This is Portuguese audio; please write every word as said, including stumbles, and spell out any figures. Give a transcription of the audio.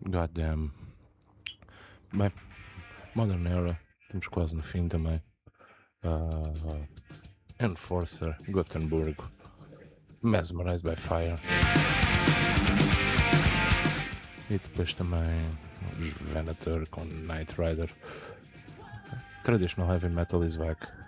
Goddamn. Bem, Modern Era, estamos quase no fim também. Uh, Enforcer, Gothenburg, Mesmerized by Fire. E depois também os Venator com Knight Rider. Traditional Heavy Metal is back.